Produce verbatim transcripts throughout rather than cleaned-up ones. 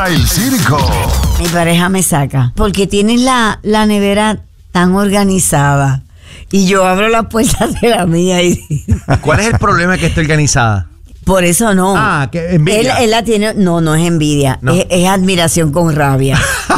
Continúa el circo. Mi pareja me saca porque tienes la, la nevera tan organizada y yo abro la puerta de la mía y... ¿Cuál es el problema que esté organizada? Por eso no. Ah, que envidia. Él, él la tiene, no, no es envidia, No. es, es admiración con rabia.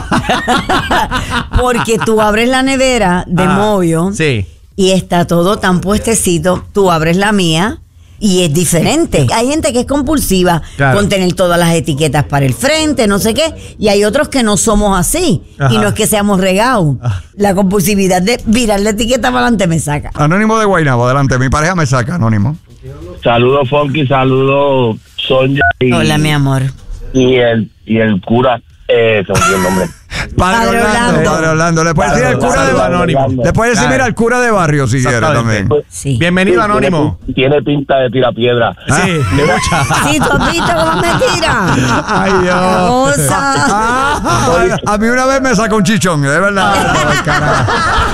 Porque tú abres la nevera de Ah, Moyo sí. y está todo tan puestecito, tú abres la mía y es diferente. Hay gente que es compulsiva Claro. con tener todas las etiquetas para el frente, no sé qué, y hay otros que no somos así. Ajá. Y no es que seamos regados. Ah. La compulsividad de virar la etiqueta para adelante me saca. Anónimo de Guaynabo, adelante. Mi pareja me saca, Anónimo. Saludos, Funky, saludos, Sonia y, Hola, mi amor. y el y el cura, eh, se me olvidó el nombre. Padre, Padre Orlando, Orlando. Padre Orlando. Le puedes decir el cura de barrio. Anónimo. Le puedes decir, mira, el cura de barrio si quiere Exactamente. también. Sí. Bienvenido, Anónimo. Tiene, tiene pinta de tirapiedra. Sí, mucha. Sí, tú has visto cómo me tira. Ay, Dios. Cosa. Ah, a mí una vez me sacó un chichón, de verdad. Ay, carajo.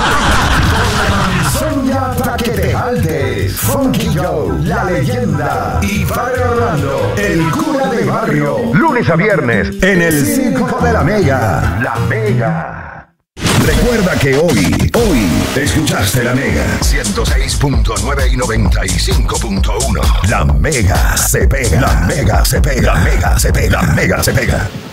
Sonia pa' que te jaltes. Funky Joe, la leyenda. Y Padre Orlando, el cura de barrio. Lunes a viernes en el Circo de la Mega. La Mega. Recuerda que hoy, hoy escuchaste la Mega ciento seis punto nueve y noventa y cinco punto uno. La Mega se pega. La Mega se pega. La Mega se pega. La Mega se pega.